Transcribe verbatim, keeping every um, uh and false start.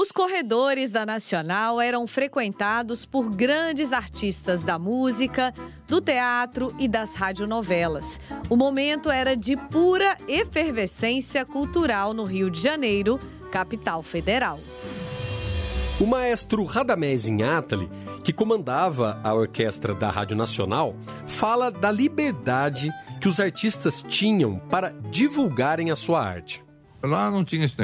Os corredores da Nacional eram frequentados por grandes artistas da música, do teatro e das radionovelas. O momento era de pura efervescência cultural no Rio de Janeiro, capital federal. O maestro Radamés Inátali, que comandava a orquestra da Rádio Nacional, fala da liberdade que os artistas tinham para divulgarem a sua arte. Lá não tinha esse